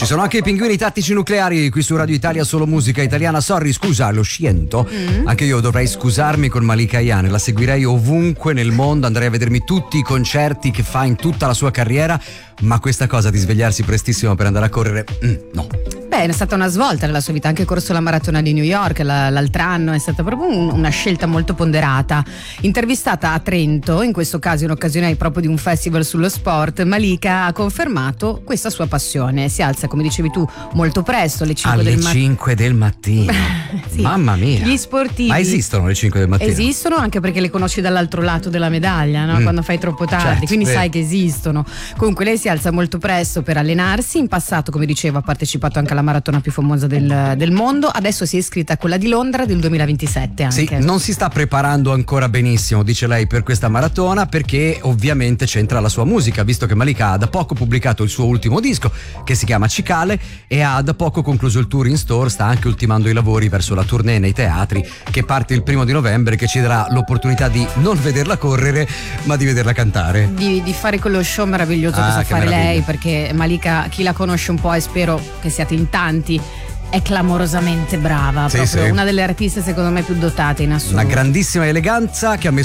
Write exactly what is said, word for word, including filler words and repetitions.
Ci sono anche i pinguini tattici nucleari qui su Radio Italia, solo musica italiana. Sorry, scusa, lo sciento. Mm. Anche io dovrei scusarmi con Malika Ayane, la seguirei ovunque nel mondo, andrei a vedermi tutti i concerti che fa in tutta la sua carriera, ma questa cosa di svegliarsi prestissimo per andare a correre, mm, no. Beh, è stata una svolta nella sua vita, ha anche corso la maratona di New York la, l'altro anno, è stata proprio un, una scelta molto ponderata. Intervistata a Trento, in questo caso in occasione proprio di un festival sullo sport, Malika ha confermato questa sua passione. Si alza, come dicevi tu, molto presto, alle cinque alle del mattino. cinque del mattino. Sì. Mamma mia. Gli sportivi. Ma esistono le cinque del mattino? Esistono, anche perché le conosci dall'altro lato della medaglia, no? Mm. Quando fai troppo tardi, certo, quindi beh. sai che esistono. Comunque lei si alza molto presto per allenarsi. In passato, come dicevo, ha partecipato anche alla maratona più famosa del, del mondo. Adesso si è iscritta a quella di Londra del duemilaventisette anche. Sì, non si sta preparando ancora benissimo, dice lei, per questa maratona, perché ovviamente c'entra la sua musica, visto che Malika ha da poco pubblicato il suo ultimo disco che si chiama Cicale e ha da poco concluso il tour in store. Sta anche ultimando i lavori verso la tournée nei teatri che parte il primo di novembre, che ci darà l'opportunità di non vederla correre ma di vederla cantare, di, di fare quello show meraviglioso ah, che sa che fare meraviglia. Lei, perché Malika, chi la conosce un po' e spero che siate in tanti, è clamorosamente brava, sì, proprio sì. una delle artiste secondo me più dotate in assoluto. Una grandissima eleganza che ha messo